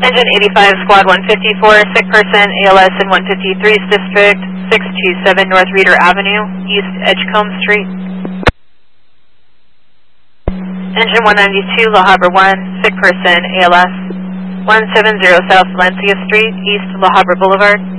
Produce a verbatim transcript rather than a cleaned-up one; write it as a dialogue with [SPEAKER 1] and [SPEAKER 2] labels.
[SPEAKER 1] Engine eighty-five, Squad one fifty-four, sick person, A L S in one fifty-three's District, six two seven North Reeder Avenue, East Edgecombe Street. Engine one ninety-two, La Habra one, sick person, A L S, one seventy South Valencia Street, East La Habra Boulevard.